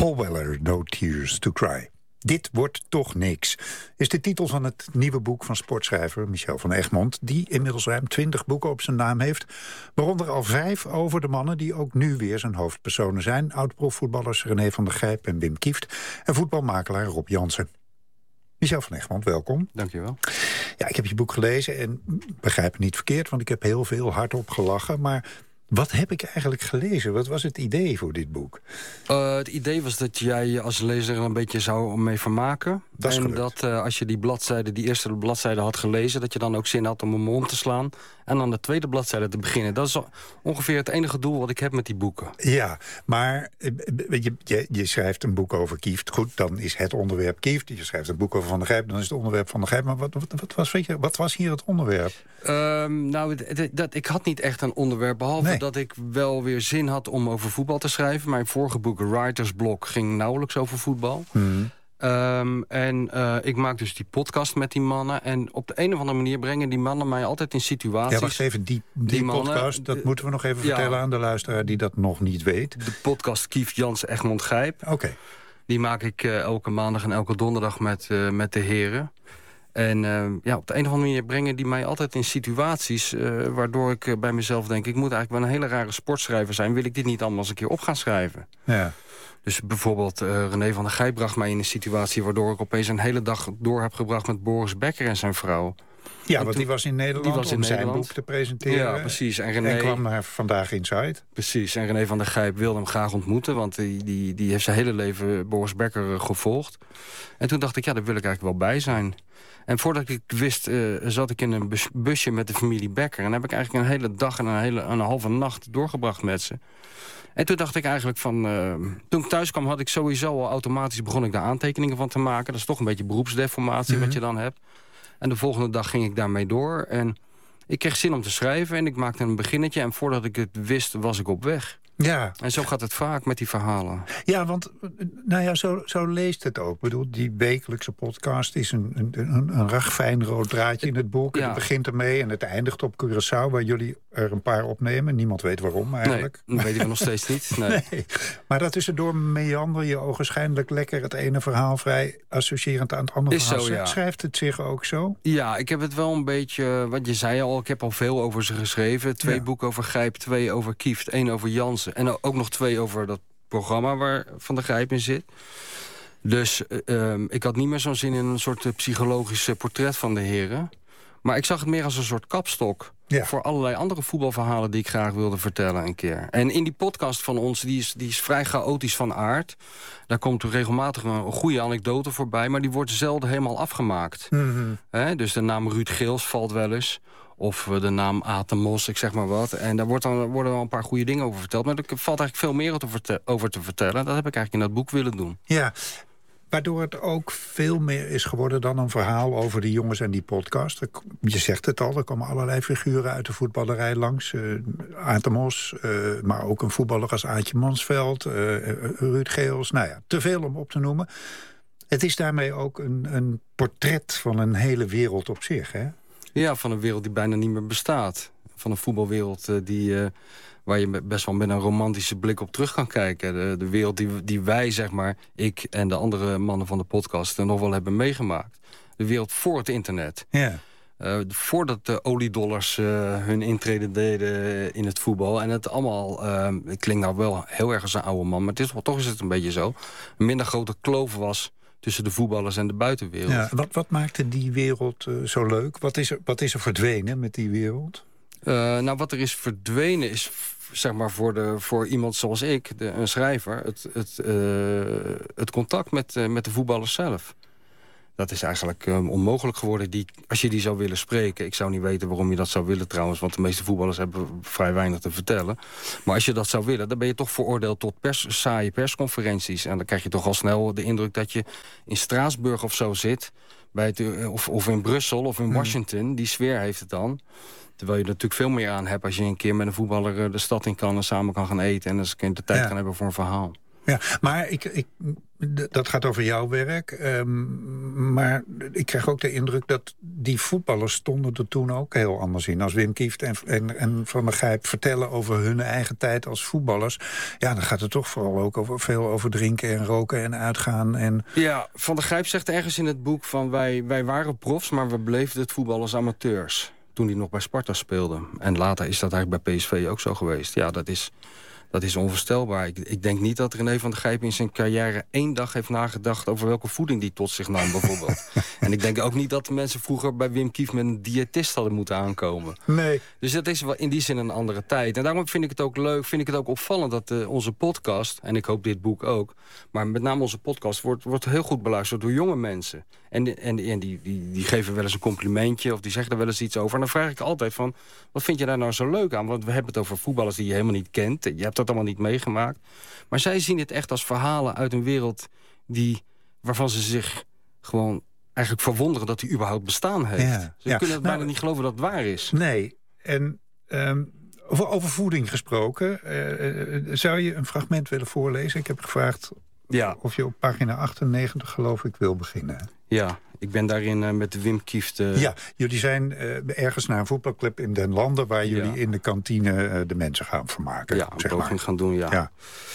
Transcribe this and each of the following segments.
Paul Weller, No Tears to Cry. Dit wordt toch niks, is de titel van het nieuwe boek van sportschrijver Michel van Egmond, die inmiddels ruim 20 boeken op zijn naam heeft, waaronder al 5 over de mannen die ook nu weer zijn hoofdpersonen zijn. Oud-profvoetballers René van der Gijp en Wim Kieft en voetbalmakelaar Rob Jansen. Michel van Egmond, welkom. Dankjewel. Ja, ik heb je boek gelezen en begrijp het niet verkeerd, want ik heb heel veel hardop gelachen, maar wat heb ik eigenlijk gelezen? Wat was het idee voor dit boek? Het idee was dat jij je als lezer er een beetje zou mee vermaken. Dat is gelukt. Dat als je die eerste bladzijde had gelezen, dat je dan ook zin had om hem om te slaan en dan de tweede bladzijde te beginnen. Dat is ongeveer het enige doel wat ik heb met die boeken. Ja, maar je schrijft een boek over Kieft. Goed, dan is het onderwerp Kieft. Je schrijft een boek over Van der Gijp, dan is het onderwerp Van der Gijp. Maar wat was hier het onderwerp? Ik had niet echt een onderwerp, behalve dat ik wel weer zin had om over voetbal te schrijven. Mijn vorige boek, Writers Block, ging nauwelijks over voetbal. Ik maak dus die podcast met die mannen. En op de een of andere manier brengen die mannen mij altijd in situaties. Ja, wacht even, die podcast, dat moeten we nog even vertellen aan de luisteraar die dat nog niet weet. De podcast Kieft, Jansen, Egmond, Gijp. Oké. Die maak ik elke maandag en elke donderdag met de heren. En op de een of andere manier brengen die mij altijd in situaties waardoor ik bij mezelf denk, ik moet eigenlijk wel een hele rare sportschrijver zijn. Wil ik dit niet allemaal eens een keer op gaan schrijven? Ja. Dus bijvoorbeeld René van der Gijp bracht mij in een situatie waardoor ik opeens een hele dag door heb gebracht met Boris Becker en zijn vrouw. Ja, want die was in Nederland om zijn boek te presenteren. Ja, precies. En kwam naar Vandaag Inside. Precies. En René van der Gijp wilde hem graag ontmoeten, want die heeft zijn hele leven Boris Becker gevolgd. En toen dacht ik, daar wil ik eigenlijk wel bij zijn. En voordat ik het wist, zat ik in een busje met de familie Becker. En heb ik eigenlijk een hele dag en een halve nacht doorgebracht met ze. En toen dacht ik eigenlijk van, toen ik thuis kwam had ik sowieso al automatisch begon ik daar aantekeningen van te maken. Dat is toch een beetje beroepsdeformatie wat je dan hebt. En de volgende dag ging ik daarmee door. En ik kreeg zin om te schrijven en ik maakte een beginnetje. En voordat ik het wist, was ik op weg. Ja. En zo gaat het vaak met die verhalen. Ja, want zo leest het ook. Ik bedoel, die wekelijkse podcast is een ragfijn rood draadje in het boek. Ja. Het begint ermee en het eindigt op Curaçao, waar jullie er een paar opnemen. Niemand weet waarom eigenlijk. Nee, dat weten we nog steeds niet. Nee. Maar daartussendoor meander je ogenschijnlijk lekker het ene verhaal vrij associërend aan het andere verhaal. Zo, ja. Schrijft het zich ook zo? Ja, ik heb het wel een beetje, wat je zei al, ik heb al veel over ze geschreven. 2 boeken over Gijp, 2 over Kieft, 1 over Jansen. En ook nog 2 over dat programma waar Van der Gijp in zit. Dus ik had niet meer zo'n zin in een soort psychologisch portret van de heren. Maar ik zag het meer als een soort kapstok. Ja. Voor allerlei andere voetbalverhalen die ik graag wilde vertellen een keer. En in die podcast van ons, die is vrij chaotisch van aard. Daar komt regelmatig een goede anekdote voorbij, maar die wordt zelden helemaal afgemaakt. Dus de naam Ruud Geels valt wel eens. Of de naam Atemos, ik zeg maar wat. En daar worden wel een paar goede dingen over verteld. Maar er valt eigenlijk veel meer over te vertellen. Dat heb ik eigenlijk in dat boek willen doen. Ja, waardoor het ook veel meer is geworden dan een verhaal over die jongens en die podcast. Je zegt het al, er komen allerlei figuren uit de voetballerij langs. Atemos, maar ook een voetballer als Aantje Mansveld, Ruud Geels. Nou ja, te veel om op te noemen. Het is daarmee ook een portret van een hele wereld op zich, hè? Ja, van een wereld die bijna niet meer bestaat. Van een voetbalwereld waar je best wel met een romantische blik op terug kan kijken. De wereld die wij, zeg maar, ik en de andere mannen van de podcast nog wel hebben meegemaakt. De wereld voor het internet. Ja. Voordat de oliedollars hun intrede deden in het voetbal. En het allemaal, ik klink nou wel heel erg als een oude man, maar toch is het een beetje zo. Een minder grote kloof was tussen de voetballers en de buitenwereld. Ja, wat maakte die wereld zo leuk? Wat is er verdwenen met die wereld? Wat er is verdwenen is, zeg maar, voor iemand zoals ik, een schrijver, het contact met de voetballers zelf. Dat is eigenlijk onmogelijk geworden. Als je die zou willen spreken, ik zou niet weten waarom je dat zou willen trouwens, want de meeste voetballers hebben vrij weinig te vertellen. Maar als je dat zou willen, dan ben je toch veroordeeld tot saaie persconferenties. En dan krijg je toch al snel de indruk dat je in Straatsburg of zo zit, of in Brussel of in Washington. Die sfeer heeft het dan. Terwijl je er natuurlijk veel meer aan hebt als je een keer met een voetballer de stad in kan en samen kan gaan eten en eens een keer de tijd kan hebben voor een verhaal. Ja, maar dat gaat over jouw werk. Maar ik krijg ook de indruk dat die voetballers stonden er toen ook heel anders in. Als Wim Kieft en Van der Gijp vertellen over hun eigen tijd als voetballers. Ja, dan gaat het toch vooral ook veel over drinken en roken en uitgaan. Ja, Van der Gijp zegt ergens in het boek van wij waren profs, maar we beleefden het voetbal als amateurs. Toen hij nog bij Sparta speelde. En later is dat eigenlijk bij PSV ook zo geweest. Ja, dat is onvoorstelbaar. Ik denk niet dat René van der Gijp in zijn carrière 1 dag heeft nagedacht over welke voeding die tot zich nam, bijvoorbeeld. En ik denk ook niet dat de mensen vroeger bij Wim Kieft met een diëtist hadden moeten aankomen. Nee. Dus dat is in die zin een andere tijd. En daarom vind ik het ook leuk, vind ik het ook opvallend dat onze podcast, en ik hoop dit boek ook, maar met name onze podcast wordt heel goed beluisterd door jonge mensen. En die geven wel eens een complimentje of die zeggen er wel eens iets over. En dan vraag ik altijd van, wat vind je daar nou zo leuk aan? Want we hebben het over voetballers die je helemaal niet kent. Je hebt dat allemaal niet meegemaakt. Maar zij zien het echt als verhalen uit een wereld waarvan ze zich gewoon eigenlijk verwonderen dat die überhaupt bestaan heeft. Ja, Ze kunnen het bijna niet geloven dat het waar is. Nee, en over voeding gesproken, zou je een fragment willen voorlezen? Ik heb gevraagd of je op pagina 98, geloof ik, wil beginnen. Ja, ik ben daarin met de Wim Kieft... Ja, jullie zijn ergens naar een voetbalclub in Den Landen, waar jullie in de kantine de mensen gaan vermaken. Ja, een poging gaan doen, ja.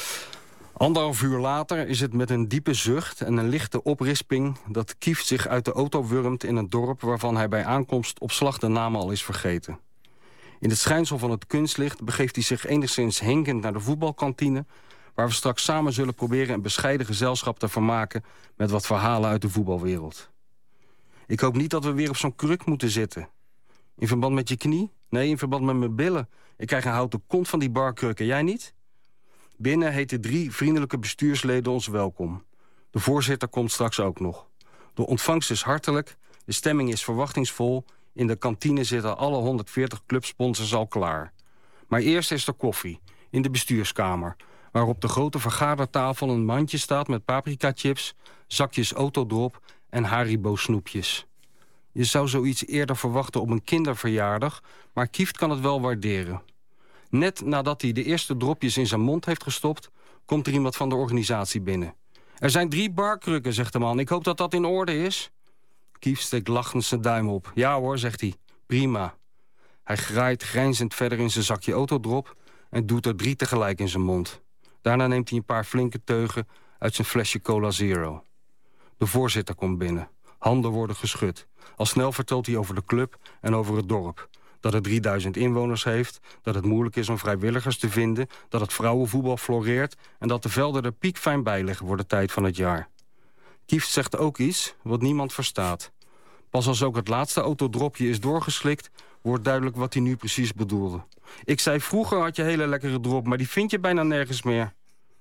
1,5 uur later is het met een diepe zucht en een lichte oprisping dat Kieft zich uit de auto wurmt in een dorp waarvan hij bij aankomst op slag de naam al is vergeten. In het schijnsel van het kunstlicht begeeft hij zich enigszins henkend naar de voetbalkantine, waar we straks samen zullen proberen een bescheiden gezelschap te vermaken met wat verhalen uit de voetbalwereld. Ik hoop niet dat we weer op zo'n kruk moeten zitten. In verband met je knie? Nee, in verband met mijn billen. Ik krijg een houten kont van die barkrukken, jij niet? Binnen heten 3 vriendelijke bestuursleden ons welkom. De voorzitter komt straks ook nog. De ontvangst is hartelijk, de stemming is verwachtingsvol. In de kantine zitten alle 140 clubsponsors al klaar. Maar eerst is er koffie, in de bestuurskamer, waar op de grote vergadertafel een mandje staat met paprikachips, zakjes Autodrop en Haribo-snoepjes. Je zou zoiets eerder verwachten op een kinderverjaardag, maar Kieft kan het wel waarderen. Net nadat hij de eerste dropjes in zijn mond heeft gestopt, komt er iemand van de organisatie binnen. Er zijn 3 barkrukken, zegt de man. Ik hoop dat dat in orde is. Kieft steekt lachend zijn duim op. Ja hoor, zegt hij. Prima. Hij graait grijnzend verder in zijn zakje Autodrop en doet er 3 tegelijk in zijn mond. Daarna neemt hij een paar flinke teugen uit zijn flesje Cola Zero. De voorzitter komt binnen. Handen worden geschud. Al snel vertelt hij over de club en over het dorp. Dat het 3000 inwoners heeft, dat het moeilijk is om vrijwilligers te vinden, dat het vrouwenvoetbal floreert en dat de velden er piekfijn bij liggen voor de tijd van het jaar. Kieft zegt ook iets wat niemand verstaat. Pas als ook het laatste Autodropje is doorgeslikt, wordt duidelijk wat hij nu precies bedoelde. Ik zei vroeger had je hele lekkere drop, maar die vind je bijna nergens meer.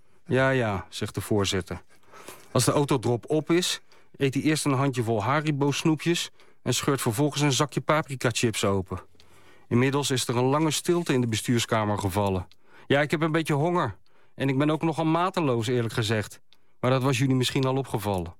Ja, zegt de voorzitter. Als de Autodrop op is, eet hij eerst een handjevol Haribo-snoepjes en scheurt vervolgens een zakje paprikachips open. Inmiddels is er een lange stilte in de bestuurskamer gevallen. Ja, ik heb een beetje honger. En ik ben ook nogal mateloos, eerlijk gezegd. Maar dat was jullie misschien al opgevallen.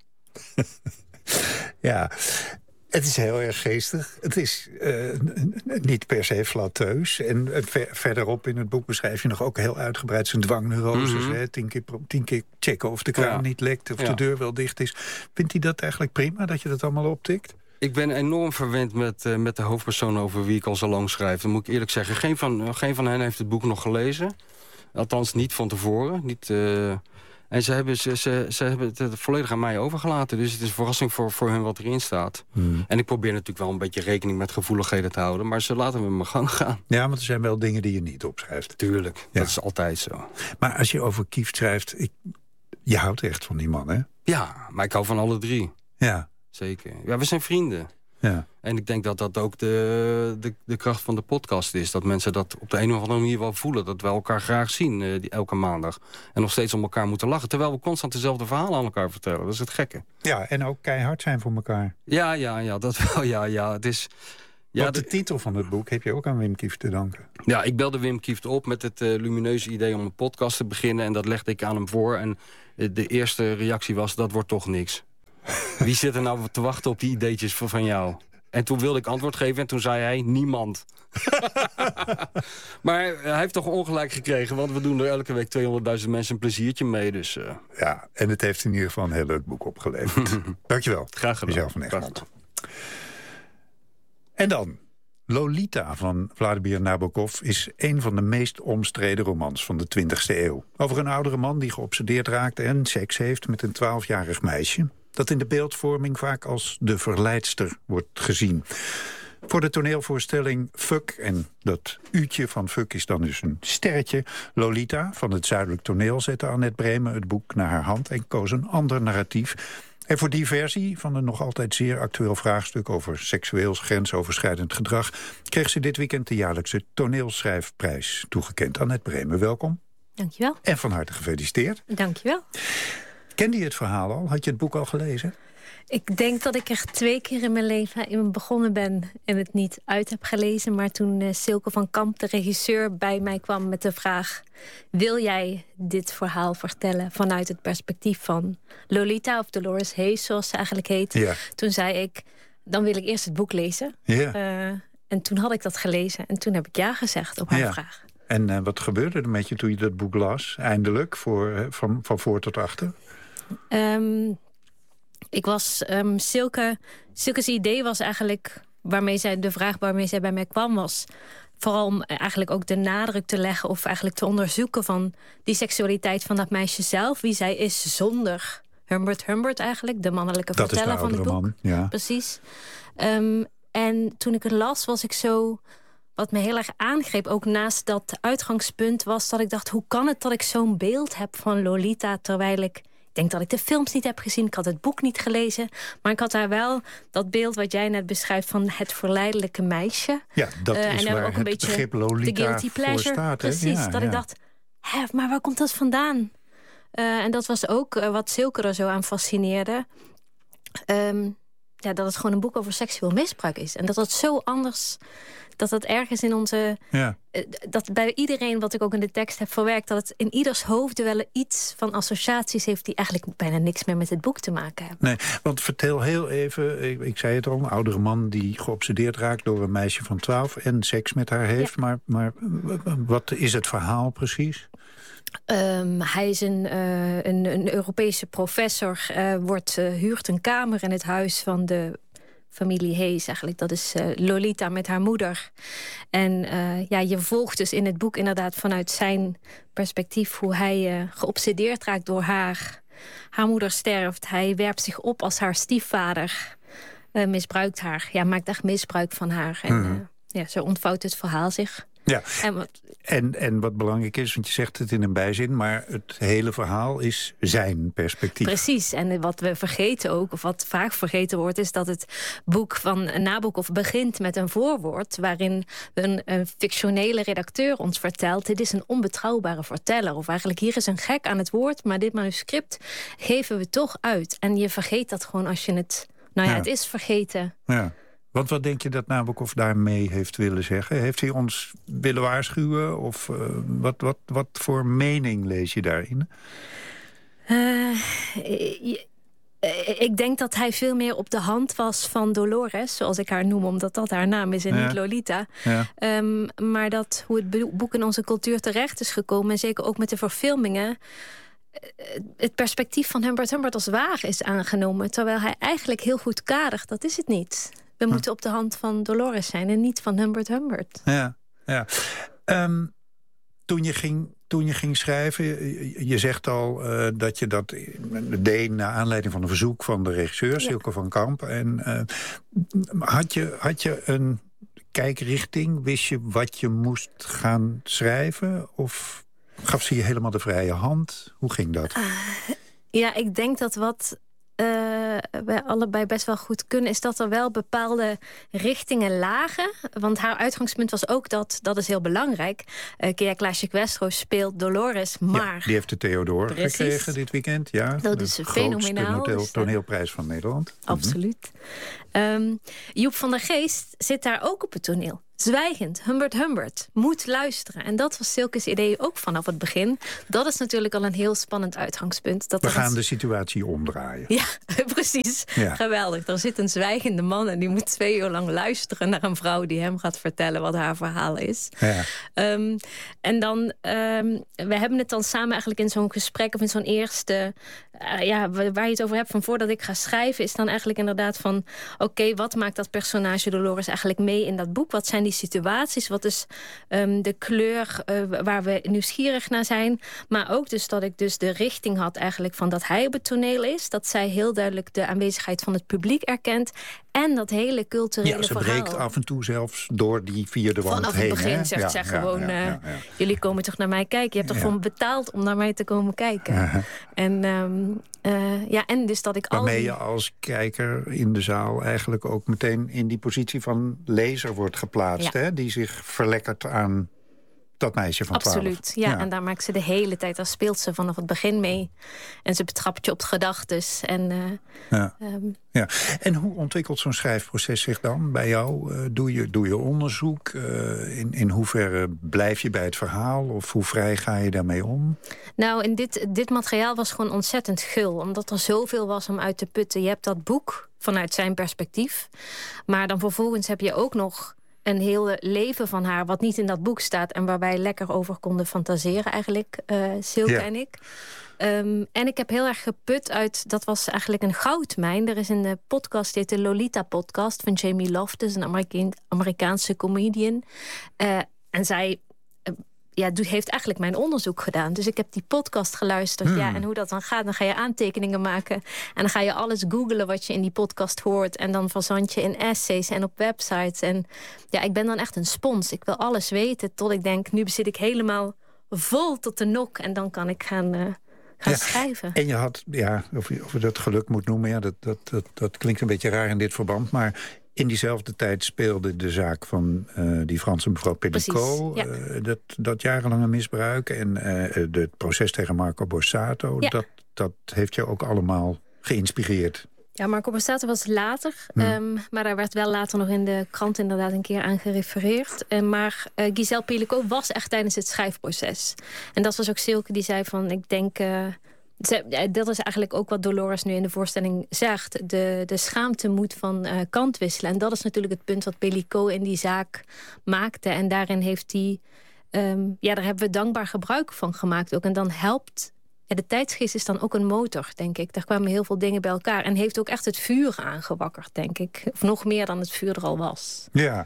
Ja, het is heel erg geestig. Het is niet per se flatteus. En verderop in het boek beschrijf je nog ook heel uitgebreid zijn dwangneuroses. Hè? 10 keer checken of de kraan niet lekt, of de deur wel dicht is. Vindt hij dat eigenlijk prima, dat je dat allemaal optikt? Ik ben enorm verwend met de hoofdpersoon over wie ik al zo lang schrijf. Dat moet ik eerlijk zeggen. Geen van hen heeft het boek nog gelezen. Althans, niet van tevoren. En ze hebben het volledig aan mij overgelaten. Dus het is een verrassing voor hun wat erin staat. En ik probeer natuurlijk wel een beetje rekening met gevoeligheden te houden. Maar ze laten me mijn gang gaan. Ja, want er zijn wel dingen die je niet opschrijft. Tuurlijk, dat is altijd zo. Maar als je over Kieft schrijft, je houdt echt van die man, hè? Ja, maar ik hou van alle 3. Ja. Zeker. Ja, we zijn vrienden. Ja. En ik denk dat dat ook de kracht van de podcast is. Dat mensen dat op de een of andere manier wel voelen. Dat we elkaar graag zien elke maandag. En nog steeds om elkaar moeten lachen. Terwijl we constant dezelfde verhalen aan elkaar vertellen. Dat is het gekke. Ja, en ook keihard zijn voor elkaar. Ja, dat wel. Ja, het is... Ja, want de titel van het boek heb je ook aan Wim Kieft te danken. Ja, ik belde Wim Kieft op met het lumineuze idee om een podcast te beginnen. En dat legde ik aan hem voor. En de eerste reactie was, dat wordt toch niks. Wie zit er nou te wachten op die ideetjes van jou? En toen wilde ik antwoord geven en toen zei hij niemand. Maar hij heeft toch ongelijk gekregen, want we doen er elke week 200.000 mensen een pleziertje mee. Dus, Ja, en het heeft in ieder geval een heel leuk boek opgeleverd. Dankjewel. Graag gedaan. Michel van Egmond. En dan, Lolita van Vladimir Nabokov is een van de meest omstreden romans van de 20e eeuw. Over een oudere man die geobsedeerd raakt en seks heeft met een 12-jarig meisje, dat in de beeldvorming vaak als de verleidster wordt gezien. Voor de toneelvoorstelling Fuck, en dat u'tje van Fuck is dan dus een sterretje, Lolita van het Zuidelijk Toneel zette Annette Bremen het boek naar haar hand en koos een ander narratief. En voor die versie van een nog altijd zeer actueel vraagstuk over seksueel grensoverschrijdend gedrag kreeg ze dit weekend de jaarlijkse toneelschrijfprijs toegekend. Annette Bremen, welkom. Dankjewel. En van harte gefeliciteerd. Dankjewel. Kende je het verhaal al? Had je het boek al gelezen? Ik denk dat ik er 2 keer in mijn leven begonnen ben en het niet uit heb gelezen. Maar toen Silke van Kamp, de regisseur, bij mij kwam met de vraag: wil jij dit verhaal vertellen vanuit het perspectief van Lolita, of Dolores Haze, zoals ze eigenlijk heet? Ja. Toen zei ik, dan wil ik eerst het boek lezen. Ja. En toen had ik dat gelezen en toen heb ik ja gezegd op haar vraag. En wat gebeurde er met je toen je dat boek las? Eindelijk, van voor tot achter? Ik was Silke's idee was eigenlijk de vraag waarmee zij bij mij kwam was vooral om eigenlijk ook de nadruk te leggen of eigenlijk te onderzoeken van die seksualiteit van dat meisje zelf, wie zij is zonder Humbert eigenlijk, de mannelijke verteller van het boek. Man, ja. Precies. En toen ik het las was ik zo, wat me heel erg aangreep, ook naast dat uitgangspunt, was dat ik dacht, hoe kan het dat ik zo'n beeld heb van Lolita, terwijl ik denk dat ik de films niet heb gezien, ik had het boek niet gelezen, maar ik had daar wel dat beeld wat jij net beschrijft van het verleidelijke meisje. Ja, dat is en waar ook een beetje begrip Lolita guilty pleasure voor staat. Precies, ja, dat ik dacht, maar waar komt dat vandaan? En dat was ook wat Silke er zo aan fascineerde. Dat het gewoon een boek over seksueel misbruik is. En dat het zo anders, dat het ergens in onze... Ja. Dat bij iedereen, wat ik ook in de tekst heb verwerkt, dat het in ieders hoofd wel iets van associaties heeft die eigenlijk bijna niks meer met het boek te maken hebben. Nee, want vertel heel even, ik zei het al, een oudere man die geobsedeerd raakt door een meisje van 12 en seks met haar heeft. Ja. Maar wat is het verhaal precies? Hij is een Europese professor, huurt een kamer in het huis van de familie Hayes eigenlijk. Dat is Lolita met haar moeder. En je volgt dus in het boek inderdaad vanuit zijn perspectief hoe hij geobsedeerd raakt door haar. Haar moeder sterft, hij werpt zich op als haar stiefvader, misbruikt haar. Ja, maakt echt misbruik van haar. En zo ontvouwt het verhaal zich. Ja, en wat belangrijk is, want je zegt het in een bijzin, maar het hele verhaal is zijn perspectief. Precies, en wat we vergeten ook, of wat vaak vergeten wordt, is dat het boek van Nabokov begint met een voorwoord waarin een fictionele redacteur ons vertelt, dit is een onbetrouwbare verteller, of eigenlijk hier is een gek aan het woord, maar dit manuscript geven we toch uit. En je vergeet dat gewoon als je het... het is vergeten. Ja. Want wat denk je dat Nabokov daarmee heeft willen zeggen? Heeft hij ons willen waarschuwen? Of wat voor mening lees je daarin? Ik denk dat hij veel meer op de hand was van Dolores, zoals ik haar noem, omdat dat haar naam is en niet Lolita. Ja. Maar dat hoe het boek in onze cultuur terecht is gekomen, en zeker ook met de verfilmingen, het perspectief van Humbert als waar is aangenomen, terwijl hij eigenlijk heel goed kadert. Dat is het niet. We moeten op de hand van Dolores zijn en niet van Humbert. Ja. Toen je ging schrijven, je zegt al dat je dat deed naar aanleiding van een verzoek van de regisseur, Silke van Kamp. En had je een kijkrichting? Wist je wat je moest gaan schrijven? Of gaf ze je helemaal de vrije hand? Hoe ging dat? Ik denk dat wat wij allebei best wel goed kunnen, is dat er wel bepaalde richtingen lagen. Want haar uitgangspunt was ook dat is heel belangrijk. Kea Klaasje-Westroos speelt Dolores, maar... Ja, die heeft de Theodor gekregen dit weekend. Ja, dat is fenomenaal. De toneelprijs van Nederland. Absoluut. Joep van der Geest zit daar ook op het toneel. Zwijgend, Humbert, moet luisteren. En dat was Silke's idee ook vanaf het begin. Dat is natuurlijk al een heel spannend uitgangspunt. We gaan de situatie omdraaien. Ja, precies. precies. Ja. Geweldig. Er zit een zwijgende man en die moet 2 uur lang luisteren naar een vrouw die hem gaat vertellen wat haar verhaal is. Ja. En dan, we hebben het dan samen eigenlijk in zo'n gesprek of in zo'n eerste, waar je het over hebt van voordat ik ga schrijven, is dan eigenlijk inderdaad van, oké, wat maakt dat personage Dolores eigenlijk mee in dat boek? Wat zijn die situaties? Wat is de kleur waar we nieuwsgierig naar zijn? Maar ook dus dat ik dus de richting had eigenlijk van dat hij op het toneel is. Dat zij heel duidelijk de aanwezigheid van het publiek erkent. En dat hele culturele verhaal. Ja, ze breekt af en toe zelfs door die vierde wand heen. Vanaf het begin zegt zij gewoon, jullie komen toch naar mij kijken? Je hebt toch gewoon betaald om naar mij te komen kijken? En dus dat ik waarmee je als kijker in de zaal eigenlijk ook meteen in die positie van lezer wordt geplaatst. Hè? Die zich verlekkert aan dat meisje van 12. Absoluut, ja. En daar maakt ze de hele tijd, daar speelt ze vanaf het begin mee. En ze betrapt je op de gedachtes. En hoe ontwikkelt zo'n schrijfproces zich dan bij jou? Doe je onderzoek? In hoeverre blijf je bij het verhaal? Of hoe vrij ga je daarmee om? Nou, in dit materiaal was gewoon ontzettend gul. Omdat er zoveel was om uit te putten. Je hebt dat boek vanuit zijn perspectief. Maar dan vervolgens heb je ook nog een hele leven van haar, wat niet in dat boek staat en waar wij lekker over konden fantaseren eigenlijk, Silke en ik. En ik heb heel erg geput uit, dat was eigenlijk een goudmijn. Er is een podcast, die heet de Lolita-podcast van Jamie Loftus, een Amerikaanse comedian. En zij heeft eigenlijk mijn onderzoek gedaan. Dus ik heb die podcast geluisterd. Ja, en hoe dat dan gaat, dan ga je aantekeningen maken. En dan ga je alles googlen wat je in die podcast hoort. En dan verzand je in essays en op websites. En ja, ik ben dan echt een spons. Ik wil alles weten tot ik denk, nu zit ik helemaal vol tot de nok. En dan kan ik gaan schrijven. En je had, of je dat geluk moet noemen, dat klinkt een beetje raar in dit verband, maar in diezelfde tijd speelde de zaak van die Franse mevrouw Pellicot. Dat jarenlange misbruik en het proces tegen Marco Borsato. Ja. Dat heeft je ook allemaal geïnspireerd. Ja, Marco Borsato was later. Maar daar werd wel later nog in de krant inderdaad een keer aan gerefereerd. Maar Gisèle Pellicot was echt tijdens het schrijfproces. En dat was ook Silke die zei van, ik denk, dat is eigenlijk ook wat Dolores nu in de voorstelling zegt. De schaamte moet van kant wisselen. En dat is natuurlijk het punt wat Pellicot in die zaak maakte. En daarin heeft hij, daar hebben we dankbaar gebruik van gemaakt ook. En dan helpt, de tijdsgeest is dan ook een motor, denk ik. Daar kwamen heel veel dingen bij elkaar. En heeft ook echt het vuur aangewakkerd, denk ik. Of nog meer dan het vuur er al was. Ja,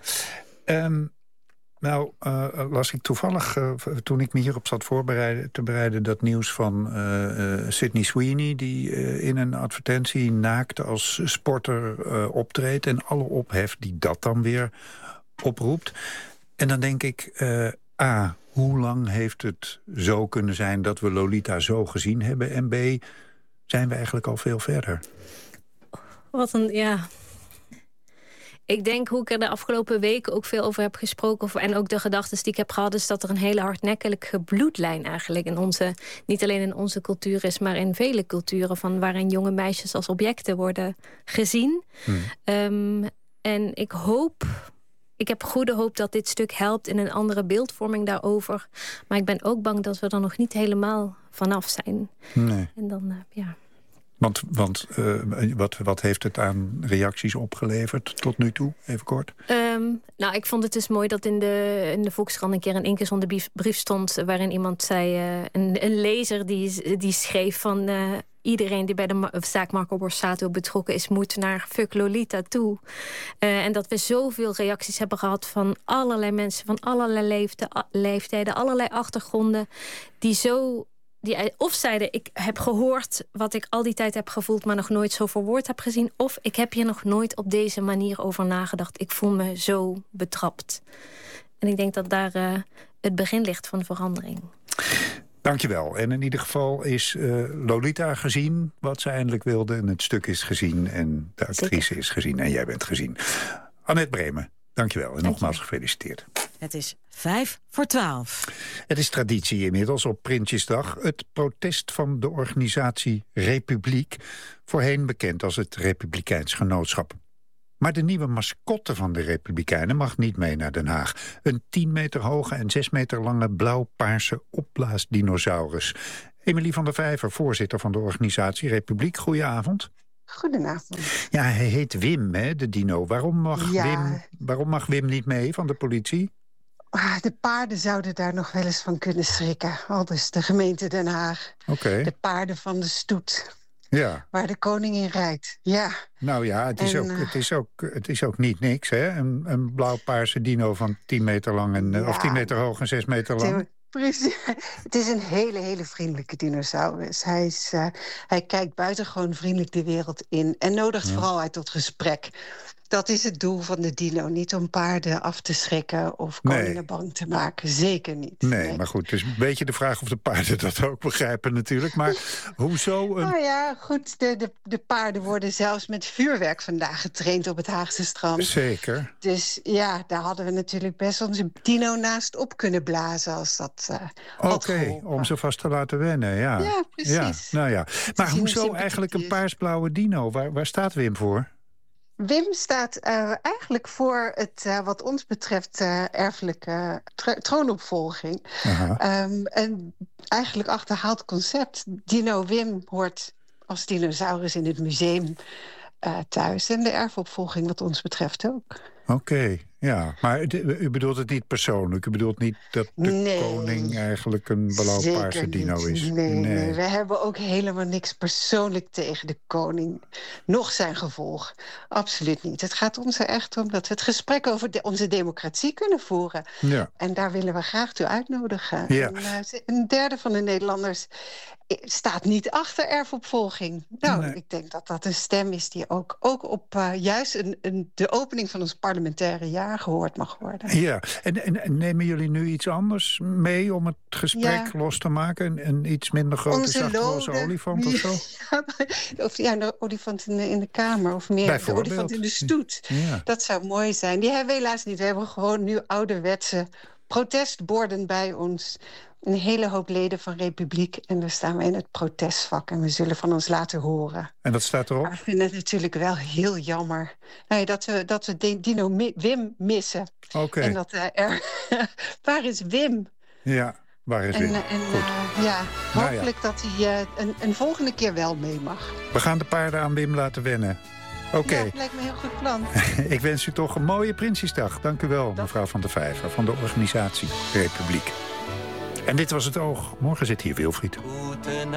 las ik toevallig, toen ik me hierop zat te bereiden, dat nieuws van Sydney Sweeney, die in een advertentie naakt als sporter optreedt en alle ophef die dat dan weer oproept. En dan denk ik, hoe lang heeft het zo kunnen zijn dat we Lolita zo gezien hebben? En B, zijn we eigenlijk al veel verder? Ik denk, hoe ik er de afgelopen weken ook veel over heb gesproken, en ook de gedachten die ik heb gehad, is dat er een hele hardnekkige bloedlijn eigenlijk in onze, niet alleen in onze cultuur is, maar in vele culturen, van waarin jonge meisjes als objecten worden gezien. En ik heb goede hoop dat dit stuk helpt in een andere beeldvorming daarover. Maar ik ben ook bang dat we er nog niet helemaal vanaf zijn. Nee. En dan, Want wat heeft het aan reacties opgeleverd tot nu toe? Even kort. Ik vond het dus mooi dat in de Volkskrant een keer een ingezonde brief stond, waarin iemand zei, een lezer die schreef van, iedereen die bij de zaak Marco Borsato betrokken is, moet naar Fuck Lolita toe. En dat we zoveel reacties hebben gehad van allerlei mensen, van allerlei leeftijden, allerlei achtergronden, die of zeiden, ik heb gehoord wat ik al die tijd heb gevoeld, maar nog nooit zo verwoord heb gezien. Of ik heb hier nog nooit op deze manier over nagedacht. Ik voel me zo betrapt. En ik denk dat daar het begin ligt van verandering. Dankjewel. En in ieder geval is Lolita gezien wat ze eindelijk wilde. En het stuk is gezien en de actrice is gezien. En jij bent gezien. Annette Bremen, dankjewel. En nogmaals gefeliciteerd. Het is 11:55. Het is traditie inmiddels op Prinsjesdag. Het protest van de organisatie Republiek, voorheen bekend als het Republikeins Genootschap. Maar de nieuwe mascotte van de Republikeinen mag niet mee naar Den Haag. Een 10 meter hoge en 6 meter lange blauw-paarse opblaasdinosaurus. Emilie van der Vijver, voorzitter van de organisatie Republiek. Goedenavond. Goedenavond. Ja, hij heet Wim, hè, de dino. Waarom mag Wim niet mee van de politie? De paarden zouden daar nog wel eens van kunnen schrikken. Aldus de gemeente Den Haag. Oké. De paarden van de stoet. Ja. Waar de koning in rijdt. Ja. Nou ja, het is ook niet niks, hè? Een blauw-paarse dino van 10 meter lang of 10 meter hoog en 6 meter lang. Precies. Het is een hele vriendelijke dinosaurus. Hij kijkt buitengewoon vriendelijk de wereld in en nodigt vooral uit tot gesprek. Dat is het doel van de dino. Niet om paarden af te schrikken of koningen bang te maken. Zeker niet. Nee, maar goed, het is een beetje de vraag of de paarden dat ook begrijpen natuurlijk. Maar hoezo Nou ja, goed, de paarden worden zelfs met vuurwerk vandaag getraind op het Haagse strand. Zeker. Dus ja, daar hadden we natuurlijk best onze dino naast op kunnen blazen als dat had geholpen. Om ze vast te laten wennen, ja. Ja, precies. Ja, nou ja. Maar hoezo eigenlijk een paarsblauwe dino? Waar staat Wim voor? Wim staat eigenlijk voor het, wat ons betreft, erfelijke troonopvolging. En eigenlijk achterhaald concept. Dino Wim hoort als dinosaurus in het museum thuis. En de erfopvolging wat ons betreft ook. Oké, ja. Maar u bedoelt het niet persoonlijk? U bedoelt niet dat de koning eigenlijk een blauw-paarse dino is? Nee, we hebben ook helemaal niks persoonlijk tegen de koning. Nog zijn gevolg. Absoluut niet. Het gaat ons er echt om dat we het gesprek over onze democratie kunnen voeren. Ja. En daar willen we graag toe uitnodigen. Ja. En, een derde van de Nederlanders staat niet achter erfopvolging. Nou, ik denk dat dat een stem is die ook op juist de opening van ons parlementaire jaar gehoord mag worden. Ja, en nemen jullie nu iets anders mee om het gesprek los te maken? Een iets minder grote zachte olifant of zo? Een olifant in de kamer of meer de olifant in de stoet. Ja. Dat zou mooi zijn. Die hebben we helaas niet. We hebben gewoon nu ouderwetse protestborden bij ons. Een hele hoop leden van Republiek. En daar staan we in het protestvak. En we zullen van ons laten horen. En dat staat erop? Maar ik vind het natuurlijk wel heel jammer. Dat we Dino Wim missen. Oké. En dat waar is Wim? Ja, waar is Wim? Hopelijk dat hij een volgende keer wel mee mag. We gaan de paarden aan Wim laten wennen. Oké. Ja, dat lijkt me een heel goed plan. Ik wens u toch een mooie Prinsjesdag. Dank u wel, mevrouw Van der Vijver van de organisatie Republiek. En dit was Het Oog. Morgen zit hier Wilfried.